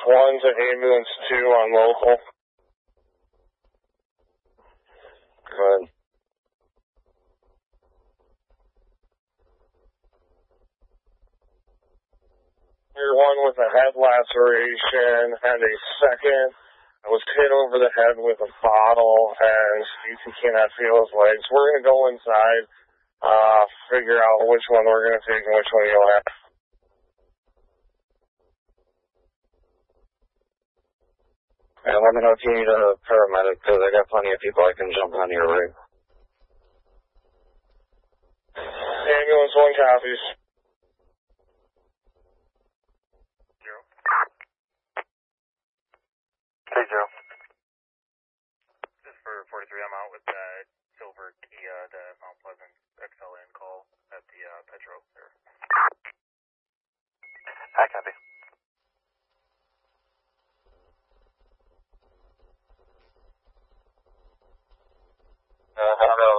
1 to ambulance 2 on local. Good. Your one with a head laceration and a second was hit over the head with a bottle, and he cannot feel his legs. We're going to go inside, figure out which one we're going to take and which one you'll have. And let me know if you need a paramedic, because I got plenty of people I can jump on your rig. Ambulance 1 copies. Hey, Joe. This is for 43. I'm out with that silver Kia, the Mount Pleasant XLN call at the Petro there. Hi, copy. Hello.